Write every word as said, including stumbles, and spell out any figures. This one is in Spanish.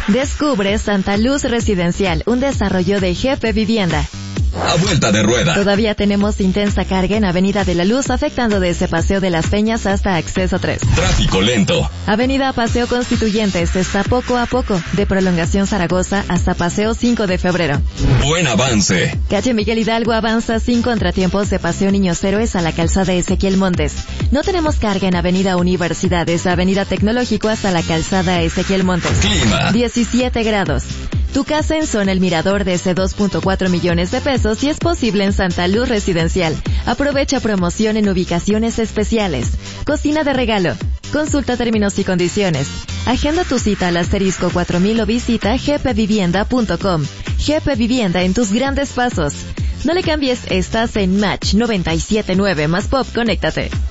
Descubre Santa Luz Residencial, un desarrollo de G P Vivienda. A vuelta de rueda. Todavía tenemos intensa carga en Avenida de la Luz, afectando desde Paseo de las Peñas hasta Acceso tres. Tráfico lento. Avenida Paseo Constituyentes está poco a poco, de Prolongación Zaragoza hasta Paseo cinco de febrero. Buen avance. Calle Miguel Hidalgo avanza sin contratiempos de Paseo Niños Héroes a la calzada Ezequiel Montes. No tenemos carga en Avenida Universidades, Avenida Tecnológico hasta la calzada Ezequiel Montes. Clima. diecisiete grados. Tu casa en Zona El Mirador desde dos punto cuatro millones de pesos y es posible en Santa Luz Residencial. Aprovecha promoción en ubicaciones especiales. Cocina de regalo. Consulta términos y condiciones. Agenda tu cita al asterisco cuatro mil o visita g p vivienda punto com. G P Vivienda en tus grandes pasos. No le cambies, estás en Match noventa y siete punto nueve más Pop, conéctate.